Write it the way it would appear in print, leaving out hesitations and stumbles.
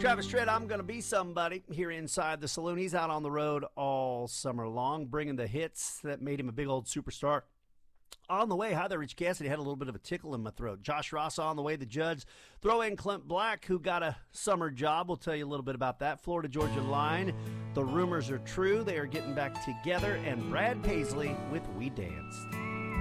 Travis Tritt, I'm going to be somebody here inside the saloon. He's out on the road all summer long, bringing the hits that made him a big old superstar. On the way, hi there, Rich Cassidy. Had a little bit of a tickle in my throat. Josh Ross on the way, the Judds. Throw in Clint Black, who got a summer job. We'll tell you a little bit about that. Florida-Georgia line. The rumors are true. They are getting back together. And Brad Paisley with We Danced.